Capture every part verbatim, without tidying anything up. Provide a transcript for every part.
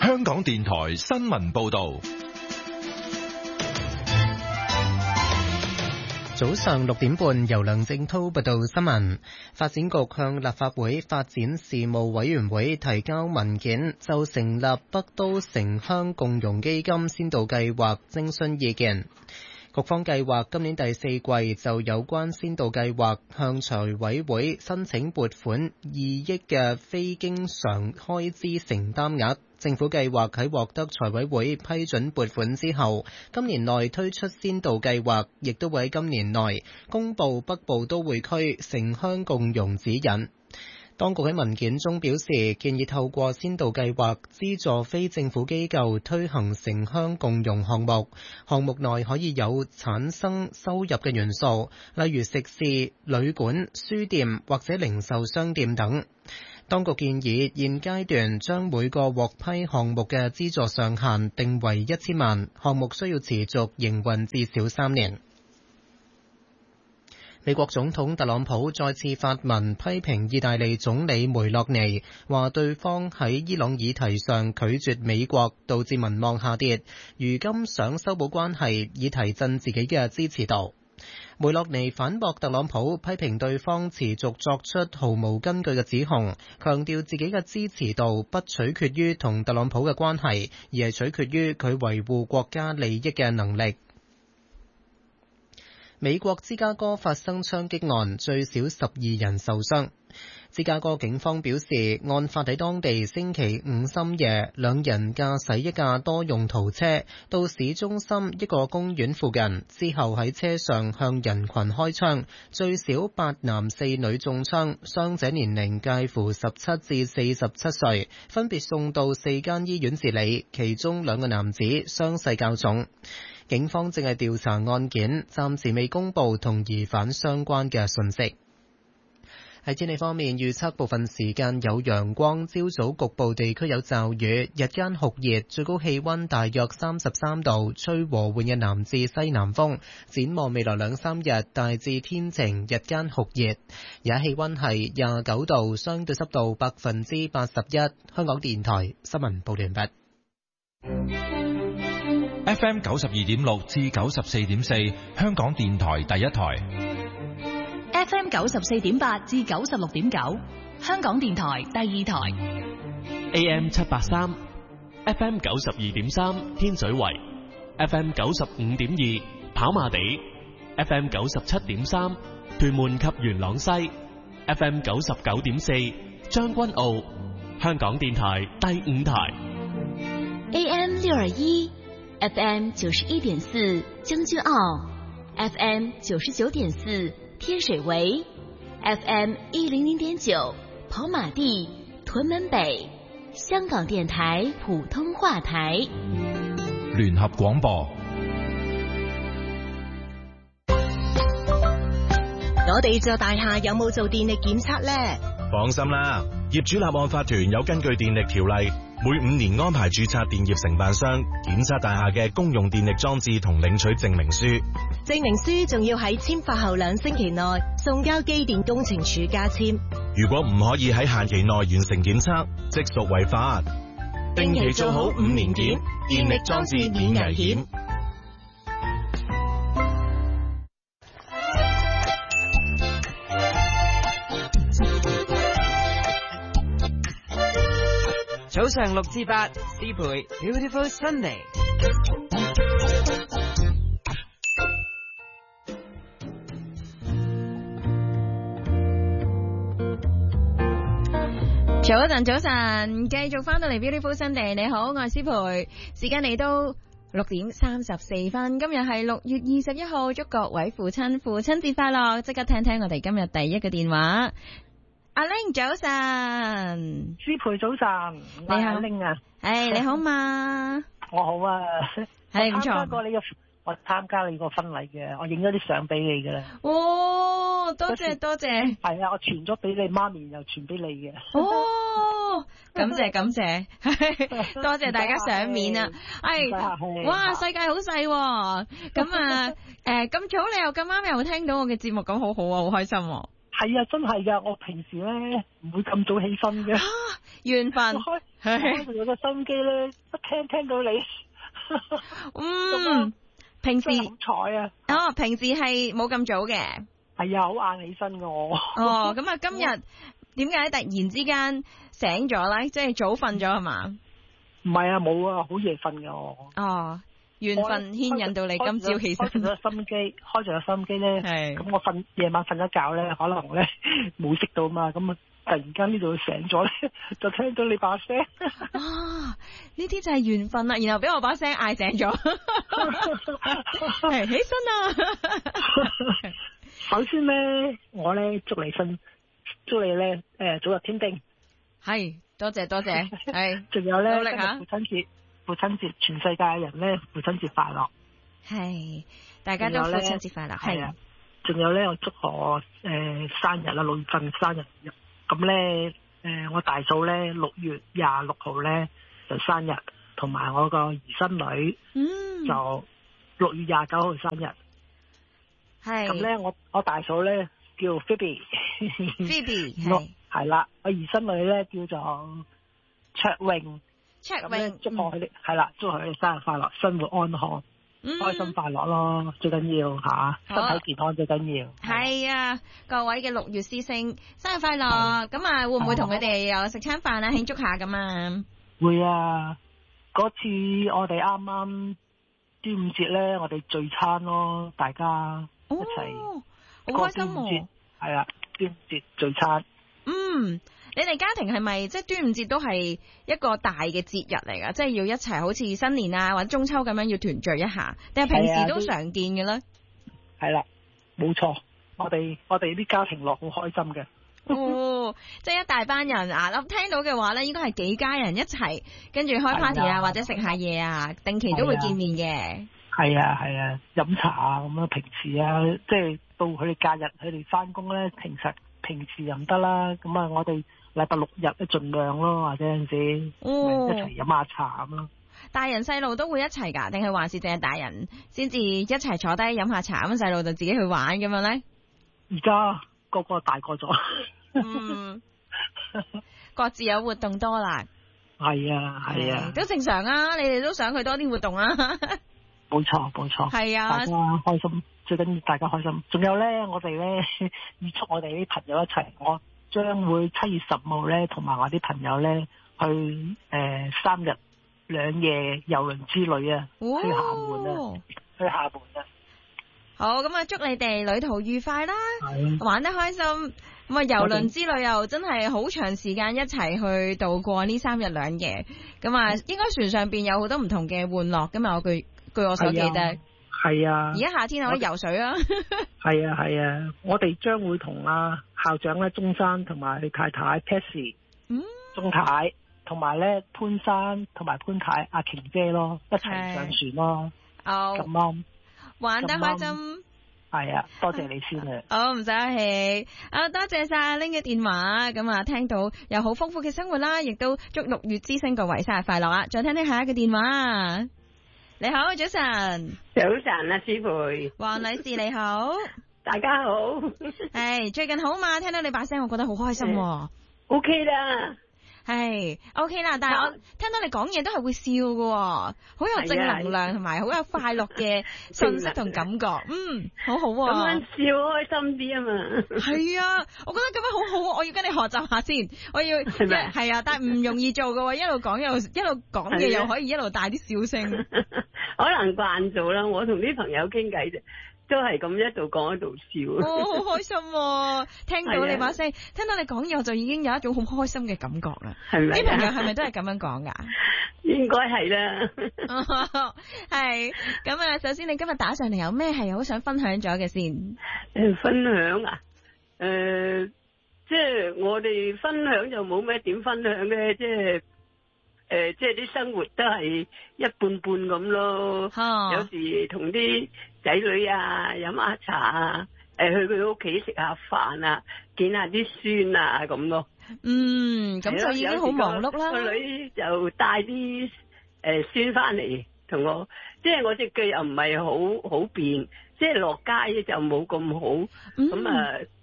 香港電台新聞報道。 早上六點半，由梁正濤報道新聞。發展局向立法會發展事務委員會提交文件，就成立北都城鄉共融基金先導計劃徵詢意見。局方計劃今年第四季就有關先導計劃向財委會申請撥款二億嘅非經常開支承擔額。政府計劃喺獲得財委會批准撥款之後，今年內推出先導計劃，亦都會喺今年內公布北部都會區城鄉共融指引。當局喺文件中表示，建議透過先導計劃資助非政府機構推行城鄉共融項目，項目內可以有產生收入嘅元素，例如食肆、旅館、書店或者零售商店等。當局建議現階段將每個獲批項目嘅資助上限定為一千萬，項目需要持續營運至少三年。美國總統特朗普再次發文批評意大利總理梅洛尼，話對方喺伊朗議題上拒絕美國，導致民望下跌，如今想修補關係以提振自己嘅支持度。梅洛尼反駁特朗普批評對方持續作出毫無根據嘅指控，強調自己嘅支持度不取決於同特朗普嘅關係，而係取決於佢維護國家利益嘅能力。美國芝加哥發生槍擊案，最少十二人受傷。芝加哥警方表示，案發喺當地星期五深夜，兩人駕駛一架多用途車到市中心一個公園附近，之後喺車上向人群開槍，最少八男四女中槍，傷者年齡介乎十七至四十七歲，分別送到四間醫院治理，其中兩個男子傷勢較重。警方正係調查案件，暫時未公布同疑犯相關嘅信息。喺天氣方面，預測部分時間有陽光，朝早局部地區有驟雨，日間酷熱，最高氣溫大約三十三度，吹和緩嘅南至西南風。展望未來兩三日，大致天晴，日間酷熱，而家氣溫係廿九度，相對濕度百分之八十一。香港電台新聞報完畢。 F M 九十二點六至九十四點四，香港電台第一台。 F M 九十四點八至九十六點九，香港電台第二台。 A M 七八三 ，F M 九十二點三天水圍 ，F M 九十五點二跑馬地 ，F M 九十七點三屯門及元朗西 ，F M 九十九點四將軍澳，香港電台第五台。 A M 六二一，F M 九十一點四將軍澳 ，F M 九十九點四。天水圍 F M 一零零點九跑馬地屯門北，香港電台普通話台聯合廣播。 我哋座大廈有冇做電力檢測呢？ 放心啦，業主立案法團有根據電力條例，每五年安排註冊電業承辦商檢測大廈嘅公用電力裝置同領取證明書。 證明書仲要喺簽發後兩星期內送交機電工程署加簽。 如果唔可以喺限期內完成檢測，即屬違法。定期做好五年檢，電力裝置免危險。 早上六至八，思培 Beautiful Sunday。 早晨，早晨，繼續翻到嚟 Beautiful Sunday。你好，我係思培。時間嚟到六點三十四分，今日係六月二十一號，祝各位父親父親節快樂。即刻聽聽我哋今日第一個電話。阿玲早晨， 思培早晨， 你好， 阿玲啊， 誒你好嘛？ 我好啊， 係唔錯。 參加過你個，我參加你個婚禮嘅，我影咗啲相俾你嘅啦。 哦，多謝多謝。係啊，我傳咗俾你媽咪，又傳俾你嘅。 哦，感謝感謝，多謝大家賞面啊！係，哇，世界好細喎，咁啊，誒咁早你又咁啱又聽到我嘅節目，咁好好啊，好開心喎。 係啊，真係噶！我平時咧唔會咁早起身嘅。 緣分， 開住有個心機咧，一聽聽到你。 嗯，平時好彩啊！ 哦，平時係冇咁早嘅。 係啊，好晏起身噶我。 哦，咁啊，今日點解突然之間醒咗咧？即係早瞓咗係嘛？ 唔係啊，冇啊，好夜瞓噶我。 哦，緣分牽引到你今朝起身。 開住個心機，開住個心機咧。 係。 咁我瞓夜晚瞓咗覺咧，可能咧冇識到嘛，咁啊突然間呢度醒咗咧，就聽到你把聲。 啊，呢啲就係緣分啦，然後俾我把聲嗌醒咗。係起身啊！ 首先咧，我咧祝你新，祝你咧誒早日添丁。 係，多謝多謝。係， 仲有咧， 努力吓。 父親節，父親節，全世界嘅人咧，父親節快樂。 係，大家都父親節快樂。係啊， 仲有咧，我祝我誒、呃、生日啦，六月份生日。咁咧誒，我大嫂咧六月廿六號咧就生日，同埋我個兒孫女嗯就六月廿九號生日。 係咁咧，我我大嫂咧叫 Phoebe，Phoebe 係係啦，我兒孫女咧叫做卓穎， 卓穎，祝我佢哋係啦，祝佢哋生日快樂，生活安康， 嗯、 開心快樂咯，最緊要吓，身體健康最緊要。 係啊，各位嘅六月師星生日快樂！咁啊，會唔會同佢哋又食餐飯啊，慶祝下咁啊？ 會啊，嗰次我哋啱啱端午節咧，我哋聚餐咯，大家。一齊， 好開心喎！ 係啊，端午節聚餐。 嗯，你哋家庭係咪即係端午節都係一個大嘅節日嚟噶？即係要一齊好似新年啊或者中秋咁樣要團聚一下，定係平時都常見嘅咧？ 係啦，冇錯，我哋我哋啲家庭樂好開心嘅。 哦，即係一大班人啊！我聽到嘅話咧，應該係幾家人一齊跟住開 party 啊，或者食下嘢啊，定期都會見面嘅。 係啊係啊，飲茶啊咁樣，平時啊，即係到佢哋假日，佢哋翻工咧，平時平時又唔得啦。咁啊，我哋禮拜六日咧盡量咯，或者有陣時、哦、一齊飲下茶咁咯。 大人細路都會一齊噶，定係還是淨係大人先至一齊坐低飲下茶，咁細路就自己去玩咁樣咧？ 而家個個大個咗， 嗯，各自有活動多啦。 係啊係啊， 都正常啊！你哋都想佢多啲活動啊。 冇錯冇錯，係啊，大家開心，最緊要大家開心。仲有咧，我哋咧預祝我哋啲朋友一齊，我將會七月十號咧，同埋我啲朋友咧去誒、呃、三日兩夜遊輪之旅啊、哦，去廈門啊，去廈門啊。 好，咁啊，祝你哋旅途愉快啦，玩得開心。咁啊，遊輪之旅又真係好長時間一齊去度過呢三日兩夜。咁啊，應該船上邊有好多唔同嘅玩樂噶嘛，我據。據我所記得，係啊！而家夏天可以游水啊！ 係啊係啊！我哋將會同阿校長咧，中山同埋佢太太 Patsy，嗯，鍾太同埋咧潘山同埋潘太阿瓊姐咯，一齊上船咯。哦，咁啱， 玩得開心。 係啊，多謝你先啊！ 好，唔使客氣。啊，多謝晒阿 Ling 嘅電話。咁啊，聽到有好豐富嘅生活啦，亦都祝六月之星各位生日快樂啊！再聽聽下一個電話。你好，早晨。 早晨啊，師培。 黃女士你好， 大家好。 係最近好嘛？聽到你把聲，我覺得好開心。 O K 啦， 係 O K 啦，但係我聽到你講嘢都係會笑嘅，好有正能量同埋好有快樂嘅信息同感覺。嗯，好好。咁樣笑開心啲啊嘛。 係啊，我覺得咁樣好好，我要跟你學習下先。我要係啊，但係唔容易做嘅，一路講一路一路講嘢，又可以一路帶啲笑聲。 可能慣咗啦，我同啲朋友傾偈啫，都係咁一度講一度笑。 哦，好開心喎！聽到你把聲，聽到你講嘢，我就已經有一種好開心嘅感覺啦。係咪？啲朋友係咪都係咁樣講噶？ 應該係啦。 係咁啊！首先，你今日打上嚟有咩係好想分享咗嘅先？ 誒，分享啊？誒、呃，即係我哋分享就冇咩點分享嘅，即係。誒、呃，即係啲生活都係一半半咁咯。Oh. 有時同啲仔女啊飲下茶啊，誒、呃、去佢屋企食下飯啊，見下啲孫啊咁咯。 嗯，咁就已經好忙碌啦。 個女就帶啲誒孫翻嚟同我，即係我隻腳又唔係好好便，即係落街就冇咁好。咁啊，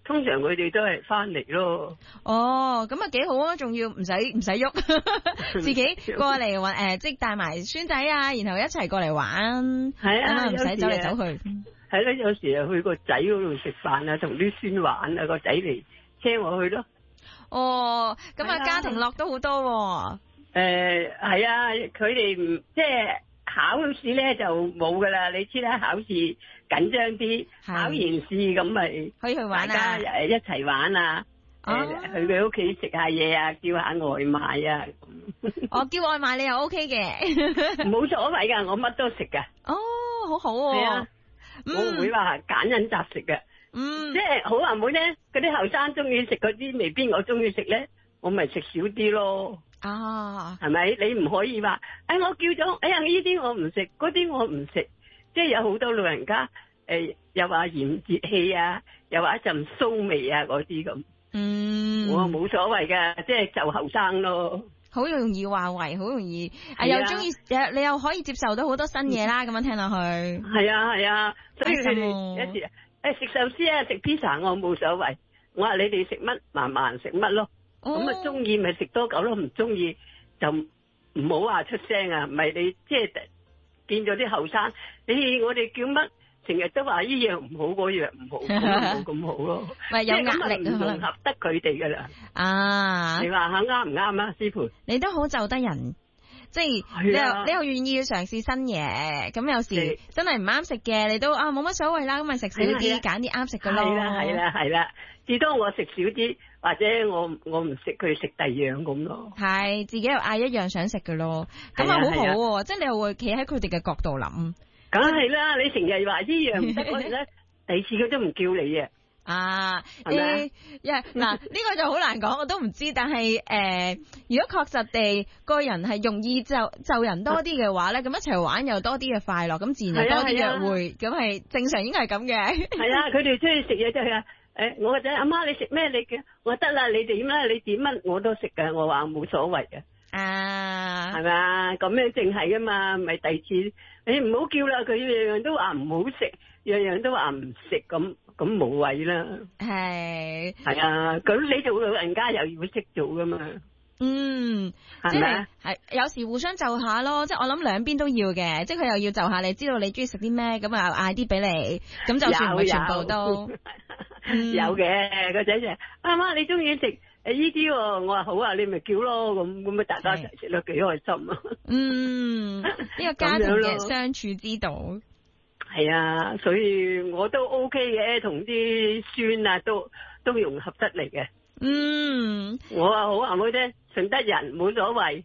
通常佢哋都係翻嚟咯。 哦，咁啊幾好啊，仲要唔使唔使喐，自己過嚟玩誒，即係帶埋孫仔啊，然後一齊過嚟玩。 係啊， 唔使走嚟走去。 係咯，有時啊去個仔嗰度食飯啊，同啲孫玩啊，個仔嚟車我去咯。 哦，咁啊家庭樂都好多喎。 誒係啊，佢哋唔即係考試咧就冇噶啦，你知啦，考試緊張啲，考完試咁咪可以去玩啊， 大家誒一齊玩啊，誒去佢屋企食下嘢啊，叫下外賣啊。 我叫外賣你又 OK 嘅， 冇所謂噶，我乜都食噶。 哦，好好喎。係啊， 我唔會話揀飲擇食嘅。 嗯， 即係好話唔好咧，嗰啲後生中意食嗰啲，未必我中意食咧，我咪食少啲咯。 啊， 係咪？你唔可以話，誒、哎，我叫咗，哎呀，呢啲我唔食，嗰啲我唔食。即係有好多老人家，誒、呃，又話嫌熱氣啊，又話一陣騷味啊，嗰啲咁。嗯，我冇所謂噶，即係就後生咯。 好容易話為，好容易，啊，又中意，你又可以接受到好多新嘢啦。咁樣聽落去。 係啊係啊，所以佢哋有時誒食壽司啊，食披薩我冇所謂。我話你哋食乜，慢慢食乜咯。咁啊，中意咪食多嚿咯，唔中意就唔好話出聲啊！唔係你即係見咗啲後生，你我哋叫乜，成日都話呢樣唔好，嗰樣唔好，咁冇咁好咯。咪有壓力唔融合得佢哋噶啦。啊，你話下啱唔啱啊，師傅？ 你都好就得人。即係你又你又願意去嘗試新嘢，咁有時真係唔啱食嘅，你都啊冇乜所謂啦，咁咪食少啲，揀啲啱食嘅咯。 係啦係啦係啦，至多我食少啲，或者我我唔食佢食第二樣咁咯。 係自己又嗌一樣想食嘅咯，咁啊好好喎，即係你又會企喺佢哋嘅角度諗。 梗係啦，你成日話呢樣唔得嗰陣咧，第二次佢都唔叫你啊。 啊，誒，呀，嗱，呢個就好難講，我都唔知。但係誒、呃，如果確實地個人係容易就就人多啲嘅話咧，咁、啊、一齊玩又多啲嘅快樂，咁自然又多啲約會，咁係、啊、正常應該係咁嘅。係啊，佢哋中意食嘢就係啊，誒，我個仔阿媽你食咩你嘅，我得啦，你點啦，你點乜我都食嘅，我話冇所謂嘅。啊，係咪啊？咁樣淨係噶嘛，咪第二次你唔好叫啦，佢樣樣都話唔好食，樣樣都話唔食咁。咁無謂啦，係係啊，咁你做老人家又要識做噶嘛，嗯，係咪係有時互相就下咯，即係我諗兩邊都要嘅，即係佢又要就下你，知道你中意食啲咩，咁啊嗌啲俾你，咁就算唔係全部都有嘅，個仔就阿媽你中意食誒呢啲，我話好啊，你咪叫咯，咁咁咪大家一齊食得幾開心啊，嗯，呢個家庭嘅相處之道。 係啊，所以我都 OK 嘅，同啲孫啊都都融合得嚟嘅。嗯，我話好話唔好聽，順得人冇所謂。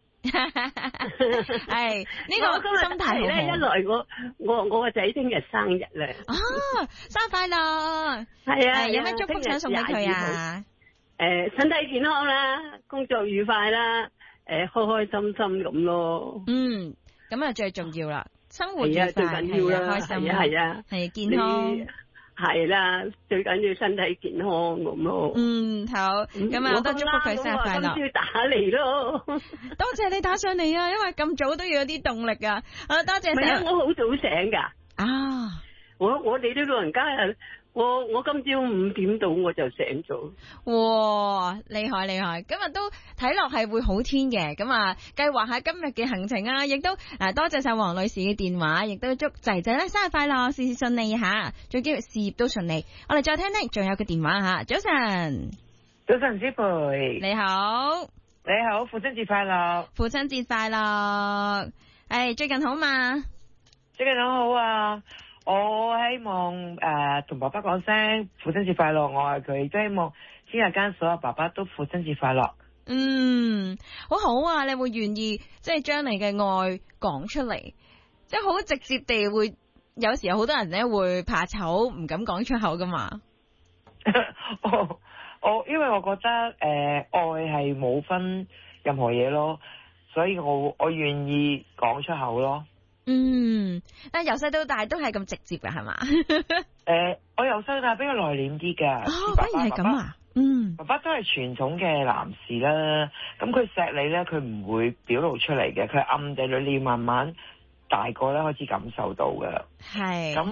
係呢個心態好咧，一來我我我個仔聽日生日啦。 啊，生日快樂！ 係啊， 有咩祝福想送俾佢啊？ 誒，身體健康啦，工作愉快啦，誒，開開心心咁咯。 嗯，咁啊最重要啦。生活愉快， 最緊要啦，開心，係啊， 係健康， 係啦，最緊要身體健康咁咯。 嗯，好，咁啊，我都祝福佢生日快樂。 今朝打嚟咯， 多謝你打上嚟啊，因為咁早都要有啲動力啊。啊，多謝。 唔係啊，我好早醒噶。 啊， 我我哋啲老人家啊。我我今朝五點到我就醒咗。 哇，厲害厲害！今日都睇落係會好天嘅，咁啊計劃下今日嘅行程啊，亦都誒多謝晒黃女士嘅電話，亦都祝仔仔咧生日快樂，事事順利吓，最緊要事業都順利。我哋再聽聽，仲有個電話吓，早晨， 早晨，師培， 你好， 你好，父親節快樂， 父親節快樂，誒最近好嘛？ 最近好好啊。我希望誒同、呃、爸爸講聲父親節快樂，我愛佢，即係希望天下間所有爸爸都父親節快樂。 嗯，好好啊，你會願意即係將你嘅愛講出嚟，即係好直接地會，有時候好多人咧會怕醜，唔敢講出口噶嘛。 我我因為我覺得誒、呃、愛係冇分任何嘢咯，所以我我願意講出口咯。 嗯，但係由細到大都係咁直接噶係嘛？ 誒、呃，我由細到大比較內斂啲噶。 哦，反而係咁啊。嗯， 爸爸都係傳統嘅男士啦，咁佢錫你咧，佢唔會表露出嚟嘅，佢係暗地裏你要慢慢大個咧開始感受到噶。 係。 咁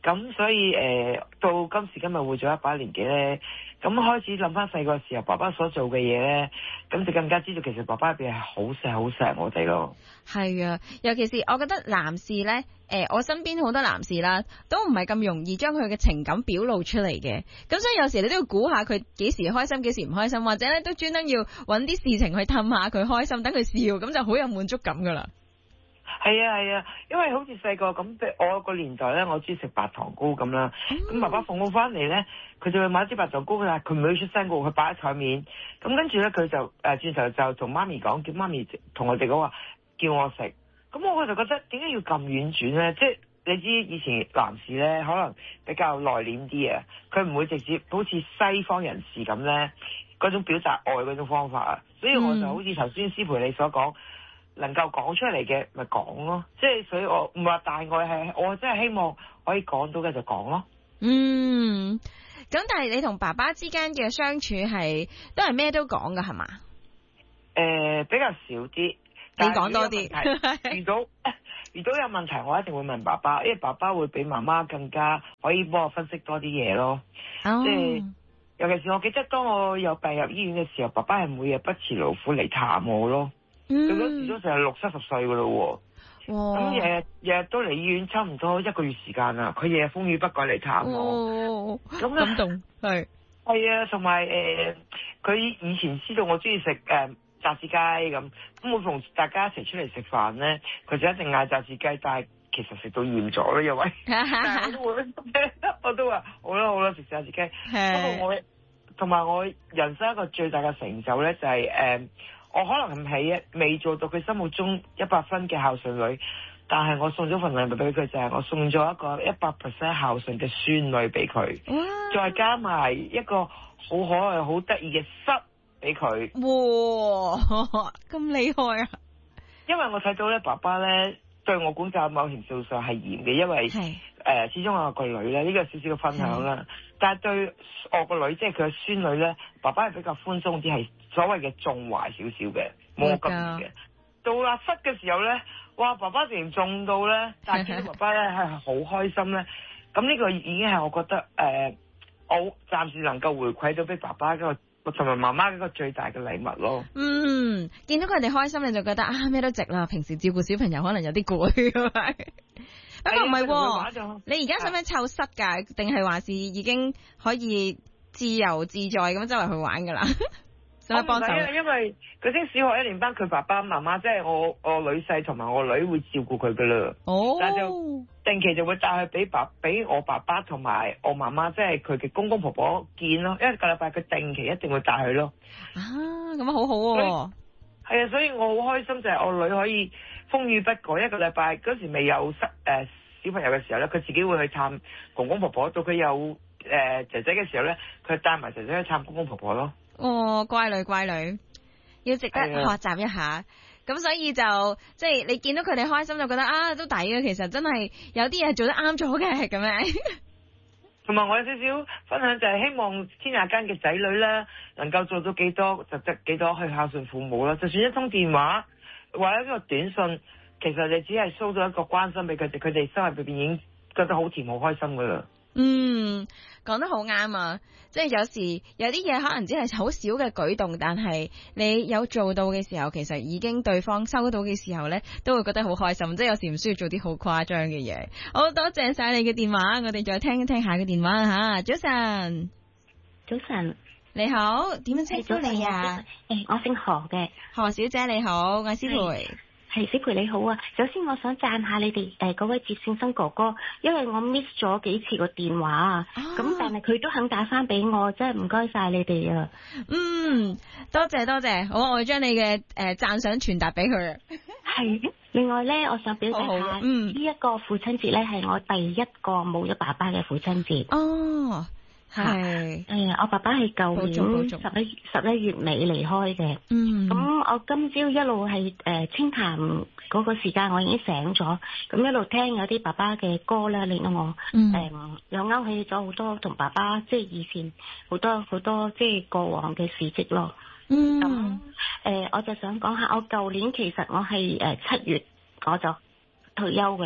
咁所以誒、呃、到今時今日活咗一把年紀咧，咁開始諗翻細個時候爸爸所做嘅嘢咧，咁就更加知道其實爸爸入邊係好錫好錫我哋咯。 係啊，尤其是我覺得男士咧，誒、呃、我身邊好多男士啦，都唔係咁容易將佢嘅情感表露出嚟嘅，咁所以有時你都要估下佢幾時開心幾時唔開心，或者咧都專登要揾啲事情去氹下佢開心，等佢笑，咁就好有滿足感噶啦。 係啊係啊，因為好似細個咁，我個年代咧，我中意食白糖糕咁啦。咁、嗯、爸爸放工翻嚟咧，佢就會買支白糖糕，但係佢唔會出聲嘅，佢擺喺台面。咁跟住咧，佢就誒轉頭就同媽咪講，叫媽咪同我哋講話，叫我食。咁我就覺得點解要咁婉轉咧？即係你知以前男士咧，可能比較內斂啲啊，佢唔會直接好似西方人士咁咧嗰種表達愛嗰種方法啊。所以我就好似頭先師培你所講。能夠講出嚟嘅咪講咯，即係所以我唔係話大愛，係我真係希望可以講到嘅就講咯。 嗯，咁但係你同爸爸之間嘅相處係都係咩都講噶係嘛？ 誒、呃，比較少啲， 你講多啲。 遇到遇到有問題，我一定會問爸爸，因為爸爸會比媽媽更加可以幫我分析多啲嘢咯。 哦、 即係尤其是我記得當我有病入醫院嘅時候，爸爸係每日不辭勞苦嚟探我咯。佢嗰時都成係六七十歲噶咯，咁日日日日都嚟醫院，差唔多一個月時間啦。佢日日風雨不改嚟探我，咁、哦、 感動係係啊，同埋誒，佢、呃、以前知道我中意食誒炸子雞咁，咁我同大家一齊出嚟食飯咧，佢就一定嗌炸子雞，但係其實食到厭咗咯，因為但係我都會，我都話好啦好啦食炸子雞。不過我同埋我人生一個最大嘅成就咧，就係、是、誒。呃我可能唔係未做到佢心目中一百分嘅孝順女，但係我送咗份禮物俾佢，就係、是、我送咗一個一百 percent 孝順嘅孫女俾佢，再加埋一個好可愛、好得意嘅室俾佢。 哇，咁厲害啊！ 因為我睇到咧，爸爸咧對我管教某程度上係嚴嘅，因為誒、呃、始終我有個女咧，呢、這個少少嘅分享啦。但係對我個女，即係佢嘅孫女咧，爸爸係比較寬鬆啲，係。所謂嘅縱壞少少嘅，冇我咁嚴嘅。到阿室嘅時候咧，哇！爸爸突然縱到咧，但係見到爸爸咧係好開心咧。咁呢個已經係我覺得誒、呃，我暫時能夠回饋到俾爸爸嗰個同埋媽媽嗰個最大嘅禮物咯。 嗯，見到佢哋開心，你就覺得啊咩都值啦。平時照顧小朋友可能有啲攰咁係。不過唔係，你而家使唔使湊室㗎？定係還是已經可以自由自在咁周圍去玩㗎啦？ 我唔使啊，因為佢升小學一年班，佢爸爸媽媽即係我我女婿同埋我女會照顧佢噶啦。哦，但係就定期就會帶佢俾爸俾我爸爸同埋我媽媽，即係佢嘅公公婆婆見咯。一個禮拜佢定期一定會帶佢咯。 啊，咁樣好好喎。 係啊，所以我好開心就係我女可以風雨不改。一個禮拜嗰時未有失誒、呃、小朋友嘅時候咧，佢自己會去探公公婆婆。到佢有誒、呃、姐姐嘅時候咧，佢帶埋姐姐去探公公婆婆咯。 哦，乖女乖女，要值得學習一下。咁所以就即係你見到佢哋開心，就覺得啊都抵嘅。其實真係有啲嘢做得啱咗嘅咁樣。 同埋我有少少分享就係希望天下間嘅仔女咧，能夠做到幾多就得幾多去孝順父母啦。就算一通電話或者一個短信，其實你只係 show 到一個關心俾佢哋，佢哋心入邊已經覺得好甜好開心噶啦。 嗯，講得好啱啊！即係有時有啲嘢可能只係好少嘅舉動，但係你有做到嘅時候，其實已經對方收到嘅時候呢，都會覺得好開心。即係有時唔需要做啲好誇張嘅嘢。好多謝晒你嘅電話，我哋再聽一聽下嘅電話吓。早晨， 早晨， 你好，點樣稱呼你啊？ 誒，我姓何嘅， 何小姐你好，我係師培。 係小培你好啊！首先我想讚下你哋誒嗰位接線生哥哥，因為我 miss 咗幾次個電話啊，咁但係佢都肯打翻俾我，真係唔該晒你哋啊！ 嗯，多謝多謝，好，我會將你嘅誒讚賞傳達俾佢。 係，另外咧，我想表達下，嗯，呢一個父親節咧係我第一個冇咗爸爸嘅父親節。 哦。係， 誒，我爸爸係舊年十一十一月尾離開嘅。嗯，咁我今朝一路係誒清談嗰個時間，我已經醒咗，咁一路聽有啲爸爸嘅歌咧，令到我誒、嗯呃、又勾起咗好多同爸爸即係以前好多好多即係過往嘅事蹟咯。嗯，咁誒、呃，我就想講下，我舊年其實我係誒七月我就退休噶啦，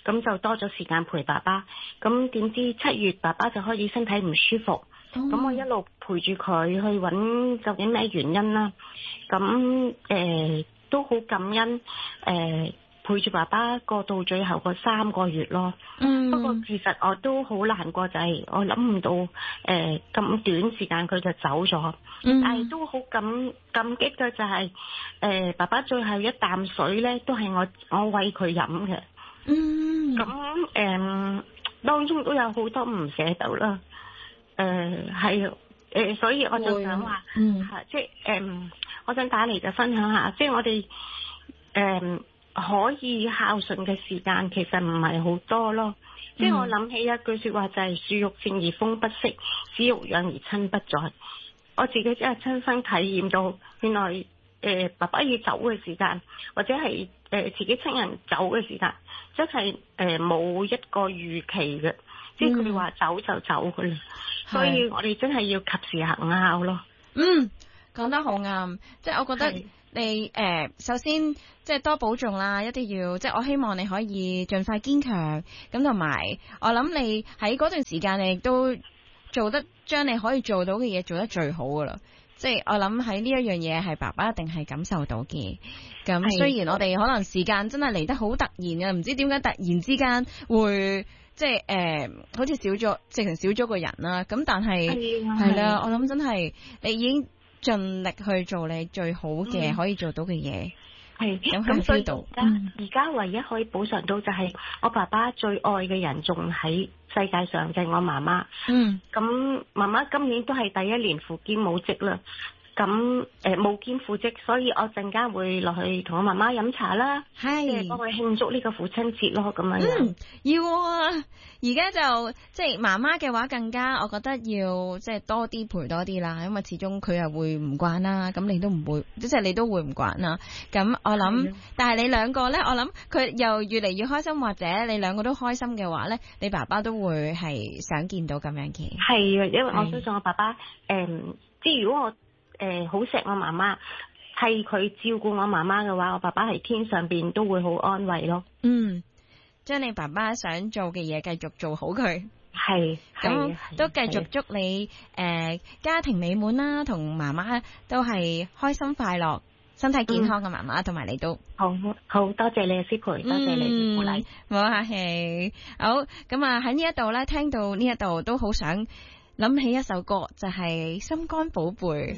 咁就多咗時間陪爸爸。咁點知七月爸爸就開始身體唔舒服，咁、哦、我一路陪住佢去揾究竟咩原因啦。咁誒、呃、都好感恩誒。呃陪住爸爸過到最後個三個月咯，嗯、不過其實我都好難過，就係我諗唔到誒咁、呃、短時間佢就走咗，嗯、但係都好感感激嘅就係、是、誒、呃、爸爸最後一啖水咧都係我我餵佢飲嘅，嗯，咁誒、呃、當中都有好多唔捨得啦，誒係誒所以我就想話，嗯，即係誒我想打嚟就分享下，即係我哋誒。呃可以孝順嘅時間其實唔係好多咯，即係、嗯、我諗起一句說話就係樹欲靜而風不息，子欲養而親不在。我自己真係親身體驗到，原來誒、呃、爸爸要走嘅時間，或者係誒、呃、自己親人走嘅時間，真係誒冇一個預期嘅，即係佢哋話走就走噶啦，嗯、所以我哋真係要及時行孝咯。 嗯，講得好啱，即係我覺得。你誒、呃，首先即係多保重啦，一定要即係我希望你可以盡快堅強，咁同埋我諗你喺嗰段時間你亦都做得將你可以做到嘅嘢做得最好噶啦，即係我諗喺呢一樣嘢係爸爸一定係感受到嘅。咁雖然我哋可能時間真係嚟得好突然嘅，唔知點解突然之間會即係誒、呃，好似少咗，直情少咗個人啦。咁但係係啦，我諗真係你已經。盡力去做你最好嘅、嗯、可以做到嘅嘢，係咁所以而家而家唯一可以補償到就係我爸爸最愛嘅人仲喺世界上，就係、是、我媽媽。嗯，咁媽媽今年都係第一年父兼母職啦。咁誒冇兼父職，所以我陣間會落去同我媽媽飲茶啦，係即係幫佢慶祝呢個父親節咯，咁樣。嗯，要啊！而家就即係媽媽嘅話，更加我覺得要即係多啲陪多啲啦，因為始終佢又會唔慣啦，咁你都唔會，即係你都會唔慣啦。咁我諗，但係你兩個咧，我諗佢又越嚟越開心，或者你兩個都開心嘅話咧，你爸爸都會係想見到咁樣嘅。係啊，因為我相信我爸爸誒、嗯，即係如果我。誒，好錫我媽媽，係佢照顧我媽媽嘅話，我爸爸喺天上邊都會好安慰咯。嗯，將你爸爸想做嘅嘢繼續做好佢，係咁都繼續祝你誒、呃、家庭美滿啦，同媽媽都係開心快樂、身體健康嘅媽媽，同埋、嗯、你都好好多謝你嘅師培，多謝你鼓勵，冇客氣。好，咁啊喺呢一度咧，聽到呢一度都好想。諗起一首歌就係、是、心肝寶貝，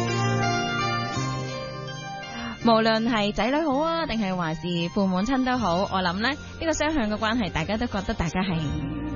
無論係仔女好啊，定係還是父母親都好，我諗咧呢、這個雙向嘅關係，大家都覺得大家係